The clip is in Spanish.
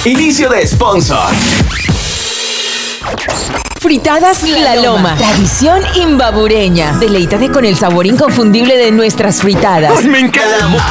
Inicio de sponsor. Fritadas La Loma, tradición imbabureña. Deleítate con el sabor inconfundible de nuestras fritadas. ¡Ay, me encanta!